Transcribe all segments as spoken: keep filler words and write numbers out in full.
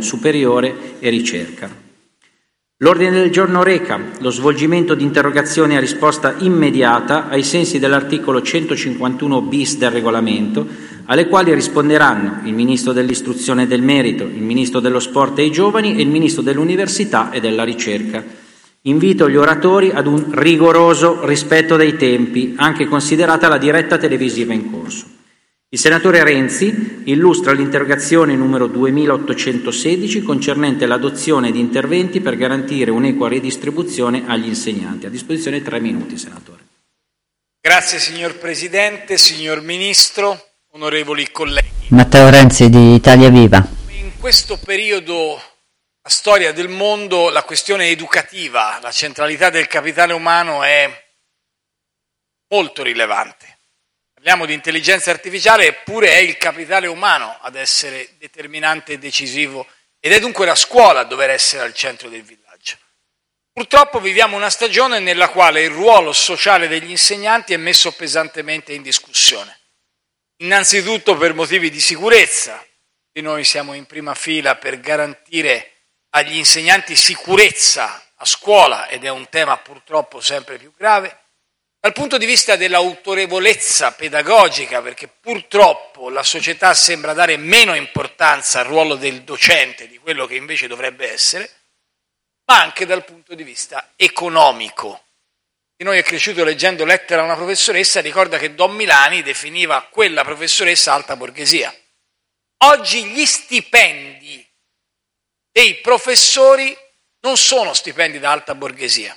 superiore e ricerca. L'ordine del giorno reca lo svolgimento di interrogazioni a risposta immediata ai sensi dell'articolo centocinquantuno bis del regolamento, alle quali risponderanno il Ministro dell'Istruzione e del Merito, il Ministro dello Sport e i Giovani e il Ministro dell'Università e della Ricerca. Invito gli oratori ad un rigoroso rispetto dei tempi, anche considerata la diretta televisiva in corso. Il senatore Renzi illustra l'interrogazione numero duemilaottocentosedici concernente l'adozione di interventi per garantire un'equa redistribuzione agli insegnanti. A disposizione tre minuti, senatore. Grazie signor Presidente, signor Ministro, onorevoli colleghi. Matteo Renzi di Italia Viva. In questo periodo, la storia del mondo, la questione educativa, la centralità del capitale umano è molto rilevante. Parliamo di intelligenza artificiale, eppure è il capitale umano ad essere determinante e decisivo, ed è dunque la scuola a dover essere al centro del villaggio. Purtroppo viviamo una stagione nella quale il ruolo sociale degli insegnanti è messo pesantemente in discussione. Innanzitutto per motivi di sicurezza, e noi siamo in prima fila per garantire agli insegnanti sicurezza a scuola, ed è un tema purtroppo sempre più grave. Dal punto di vista dell'autorevolezza pedagogica, perché purtroppo la società sembra dare meno importanza al ruolo del docente di quello che invece dovrebbe essere, ma anche dal punto di vista economico. Chi noi è cresciuto leggendo Lettera a una professoressa ricorda che Don Milani definiva quella professoressa alta borghesia. Oggi gli stipendi dei professori non sono stipendi da alta borghesia.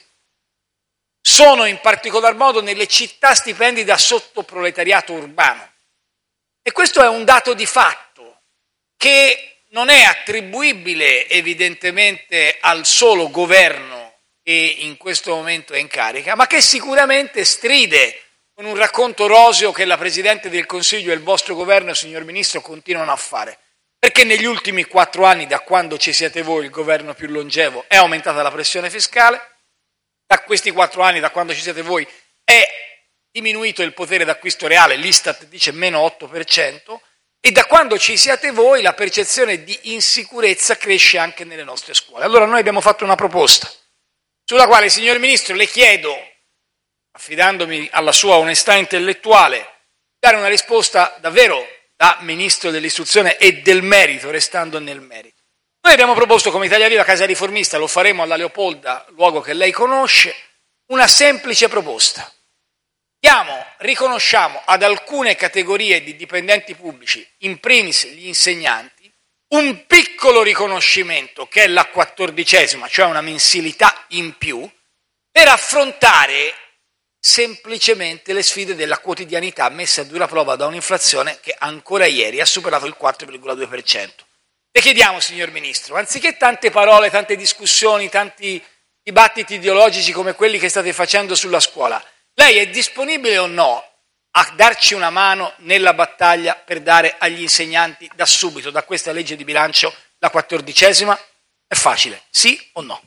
Sono in particolar modo nelle città stipendi da sottoproletariato urbano. E questo è un dato di fatto che non è attribuibile evidentemente al solo governo che in questo momento è in carica, ma che sicuramente stride con un racconto roseo che la Presidente del Consiglio e il vostro governo, signor Ministro, continuano a fare. Perché negli ultimi quattro anni, da quando ci siete voi, il governo più longevo, è aumentata la pressione fiscale. Da questi quattro anni, da quando ci siete voi, è diminuito il potere d'acquisto reale, l'Istat dice meno otto per cento, e da quando ci siete voi la percezione di insicurezza cresce anche nelle nostre scuole. Allora noi abbiamo fatto una proposta, sulla quale, signor Ministro, le chiedo, affidandomi alla sua onestà intellettuale, dare una risposta davvero da Ministro dell'Istruzione e del Merito, restando nel merito. Noi abbiamo proposto come Italia Viva Casa Riformista, lo faremo alla Leopolda, luogo che lei conosce, una semplice proposta. Diamo, riconosciamo ad alcune categorie di dipendenti pubblici, in primis gli insegnanti, un piccolo riconoscimento che è la quattordicesima, cioè una mensilità in più, per affrontare semplicemente le sfide della quotidianità messe a dura prova da un'inflazione che ancora ieri ha superato il quattro virgola due per cento. Le chiediamo, signor Ministro, anziché tante parole, tante discussioni, tanti dibattiti ideologici come quelli che state facendo sulla scuola, lei è disponibile o no a darci una mano nella battaglia per dare agli insegnanti da subito, da questa legge di bilancio, la quattordicesima? È facile, sì o no?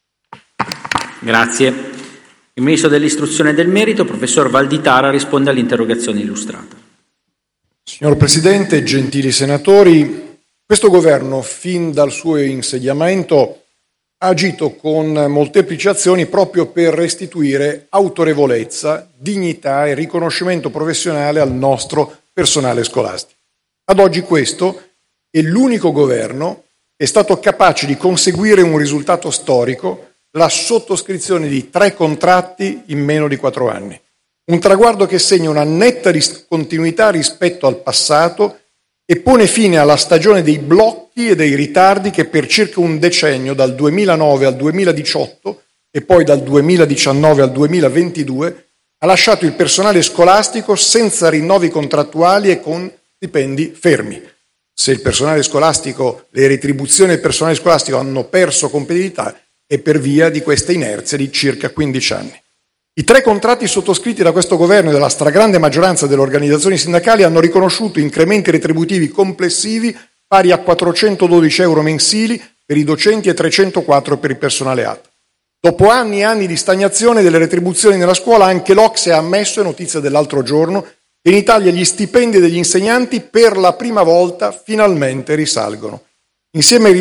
Grazie. Il Ministro dell'Istruzione e del Merito, professor Valditara, risponde all'interrogazione illustrata. Signor Presidente, gentili senatori, questo governo, fin dal suo insediamento, ha agito con molteplici azioni proprio per restituire autorevolezza, dignità e riconoscimento professionale al nostro personale scolastico. Ad oggi questo è l'unico governo che è stato capace di conseguire un risultato storico, la sottoscrizione di tre contratti in meno di quattro anni. Un traguardo che segna una netta continuità rispetto al passato e pone fine alla stagione dei blocchi e dei ritardi che per circa un decennio, dal duemilanove al duemiladiciotto e poi dal duemiladiciannove al duemilaventidue, ha lasciato il personale scolastico senza rinnovi contrattuali e con stipendi fermi. Se il personale scolastico, le retribuzioni del personale scolastico hanno perso competitività, è per via di questa inerzia di circa quindici anni. I tre contratti sottoscritti da questo governo e dalla stragrande maggioranza delle organizzazioni sindacali hanno riconosciuto incrementi retributivi complessivi pari a quattrocentododici euro mensili per i docenti e trecentoquattro per il personale A T. Dopo anni e anni di stagnazione delle retribuzioni nella scuola, anche l'Ocse ha ammesso, è notizia dell'altro giorno, che in Italia gli stipendi degli insegnanti per la prima volta finalmente risalgono. Insieme